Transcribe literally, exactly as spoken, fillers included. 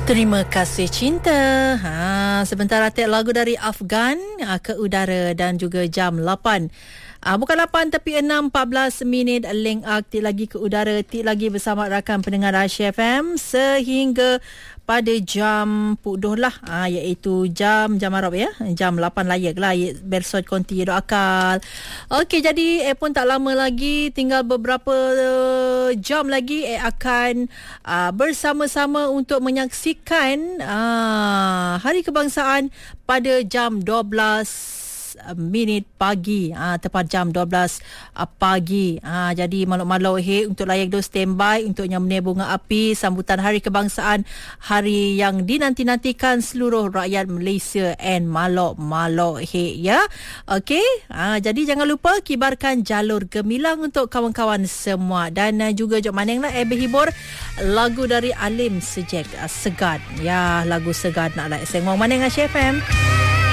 Terima kasih cinta. Ha, sebentar atik lagu dari Afgan ha, ke udara dan juga jam lapan. Ah, bukan lapan tapi enam empat belas minit link aktif lagi ke udara, tik lagi bersama rakan pendengar Rahsia F M sehingga pada jam pudoh lah, ah, iaitu jam jam Arab ya, jam lapan layak lah bersot konti dok akal. Okey, jadi eh pun tak lama lagi, tinggal beberapa uh, jam lagi eh akan uh, bersama-sama untuk menyaksikan uh, Hari Kebangsaan pada jam dua belas minit pagi, ha, tepat jam dua belas uh, pagi. Ha, jadi maluk-maluk he untuk layak do standby untuk nyamne bunga api sambutan Hari Kebangsaan, hari yang dinanti-nantikan seluruh rakyat Malaysia and maluk-maluk he ya. Okey, ha, jadi jangan lupa kibarkan jalur gemilang untuk kawan-kawan semua dan uh, juga jom maneng lah eh berhibur lagu dari Alim Sejak uh, Segan. Ya, lagu Segan nak lah sengong maneng Rahsia F M.